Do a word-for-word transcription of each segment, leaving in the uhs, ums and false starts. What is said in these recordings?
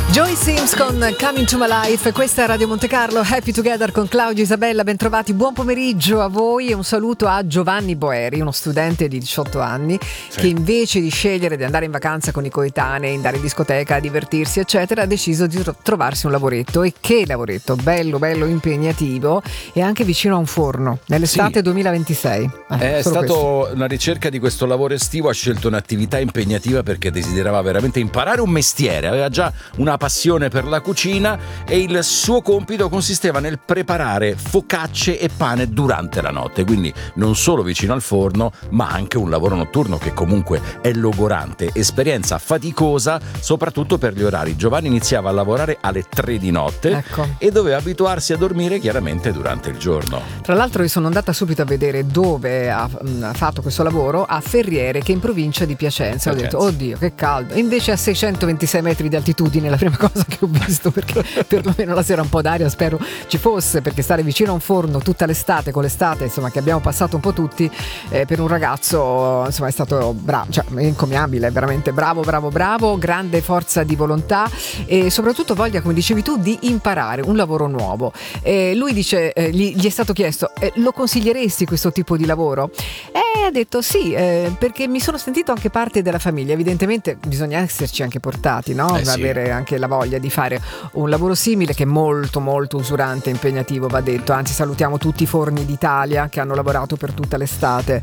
Joy Sims con Coming to My Life, questa è Radio Monte Carlo, Happy Together con Claudio e Isabella, bentrovati, buon pomeriggio a voi e un saluto a Giovanni Boeri, uno studente di diciotto anni sì. che invece di scegliere di andare in vacanza con i coetanei, andare in discoteca, divertirsi eccetera, ha deciso di trovarsi un lavoretto. E che lavoretto, bello bello impegnativo e anche vicino a un forno, nell'estate sì. duemilaventisei. Eh, è stato questo. Una ricerca di questo lavoro estivo, ha scelto un'attività impegnativa perché desiderava veramente imparare un mestiere, aveva già una passione per la cucina e il suo compito consisteva nel preparare focacce e pane durante la notte, quindi non solo vicino al forno ma anche un lavoro notturno che comunque è logorante, esperienza faticosa soprattutto per gli orari. Giovanni iniziava a lavorare alle tre di notte ecco. e doveva abituarsi a dormire chiaramente durante il giorno. Tra l'altro io sono andata subito a vedere dove ha, ha fatto questo lavoro, a Ferriere, che è in provincia di Piacenza. Piacenza. Ho detto oddio che caldo, e invece a seicentoventisei metri di altitudine la prima cosa che ho visto, perché perlomeno la sera un po' d'aria spero ci fosse, perché stare vicino a un forno tutta l'estate, con l'estate insomma che abbiamo passato un po' tutti, eh, per un ragazzo insomma è stato bravo, cioè è incommiabile, veramente bravo bravo bravo, grande forza di volontà e soprattutto voglia, come dicevi tu, di imparare un lavoro nuovo. E lui dice, eh, gli, gli è stato chiesto eh, lo consiglieresti questo tipo di lavoro? E ha detto sì, eh, perché mi sono sentito anche parte della famiglia. Evidentemente bisogna esserci anche portati, no? Eh sì. Avere anche la voglia di fare un lavoro simile, che è molto molto usurante e impegnativo, va detto. Anzi, salutiamo tutti i forni d'Italia che hanno lavorato per tutta l'estate,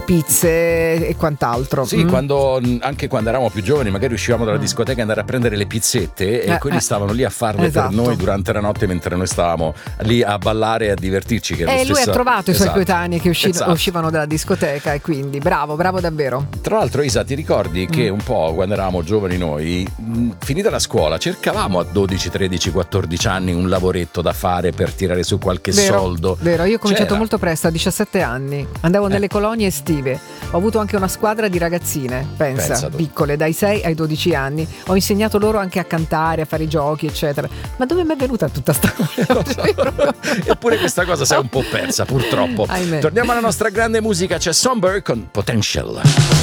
pizze e quant'altro. Sì, mm. quando, anche quando eravamo più giovani magari uscivamo dalla discoteca e andare a prendere le pizzette e eh, quelli eh. stavano lì a farle esatto. per noi durante la notte mentre noi stavamo lì a ballare e a divertirci, che e lui stessa... ha trovato esatto. i suoi coetanei che usci- esatto. uscivano dalla discoteca, e quindi bravo bravo davvero. Tra l'altro Isa, ti ricordi che mm. un po' quando eravamo giovani noi, finita la scuola, cercavamo a dodici, tredici, quattordici anni un lavoretto da fare per tirare su qualche vero, soldo? Vero, io ho cominciato C'era. molto presto, a diciassette anni, andavo nelle eh. colonie estive, ho avuto anche una squadra di ragazzine, pensa, pensa piccole, dai sei ai dodici anni, ho insegnato loro anche a cantare, a fare i giochi eccetera. Ma dove mi è venuta tutta sta cosa? Eppure questa cosa si è un po' persa purtroppo. Ahimè. Torniamo alla nostra grande musica, c'è Songbird con Potential.